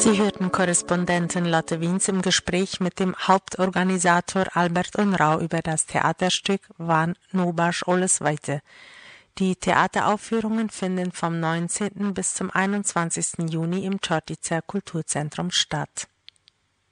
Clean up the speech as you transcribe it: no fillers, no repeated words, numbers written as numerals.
Sie hörten Korrespondentin Lotte Wiens im Gespräch mit dem Hauptorganisator Albert Unrau über das Theaterstück Van Nobasch Alles Weite. Die Theateraufführungen finden vom 19. bis zum 21. Juni im Čortice Kulturzentrum statt.